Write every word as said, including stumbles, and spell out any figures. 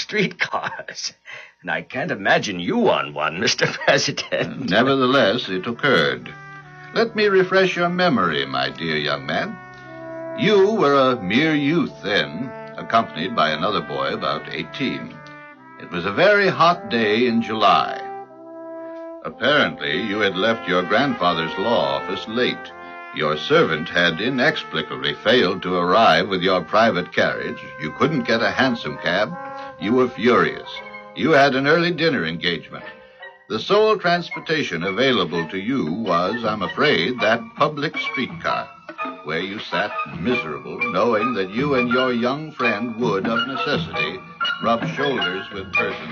streetcars. And I can't imagine you on one, Mister President. Nevertheless, it occurred. Let me refresh your memory, my dear young man. You were a mere youth then, accompanied by another boy about eighteen. It was a very hot day in July. Apparently, you had left your grandfather's law office late. Your servant had inexplicably failed to arrive with your private carriage. You couldn't get a hansom cab. You were furious. You had an early dinner engagement. The sole transportation available to you was, I'm afraid, that public streetcar, where you sat miserable, knowing that you and your young friend would, of necessity, rub shoulders with persons